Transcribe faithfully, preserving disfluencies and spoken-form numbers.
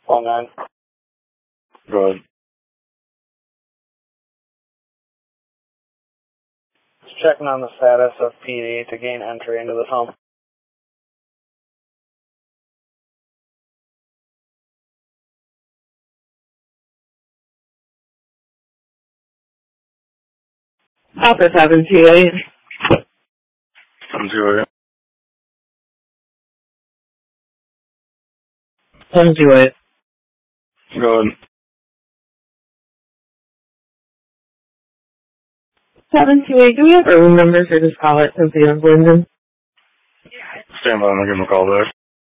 One nine. Go ahead. Just checking on the status of P D to gain entry into this home. Alpha seven two eight. Seven two eight. Seven two eight. Go ahead. Seven two eight. Do we have a room number for this call it since we have Lyndon? Stand by and I'll give him a call back.